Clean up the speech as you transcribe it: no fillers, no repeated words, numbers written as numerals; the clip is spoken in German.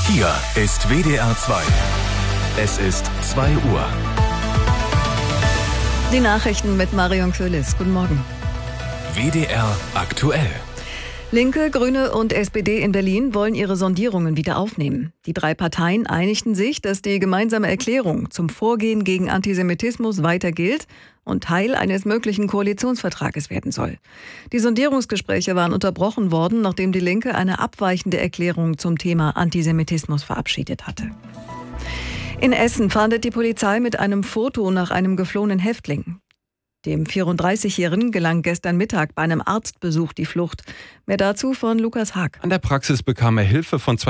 Hier ist WDR 2. Es ist 2 Uhr. Die Nachrichten mit Marion Köhlis. Guten Morgen. WDR aktuell. Linke, Grüne und SPD in Berlin wollen ihre Sondierungen wieder aufnehmen. Die 3 Parteien einigten sich, dass die gemeinsame Erklärung zum Vorgehen gegen Antisemitismus weiter gilt und Teil eines möglichen Koalitionsvertrages werden soll. Die Sondierungsgespräche waren unterbrochen worden, nachdem die Linke eine abweichende Erklärung zum Thema Antisemitismus verabschiedet hatte. In Essen fahndet die Polizei mit einem Foto nach einem geflohenen Häftling. Dem 34-Jährigen gelang gestern Mittag bei einem Arztbesuch die Flucht. Mehr dazu von Lukas Haag. An der Praxis bekam er Hilfe von 2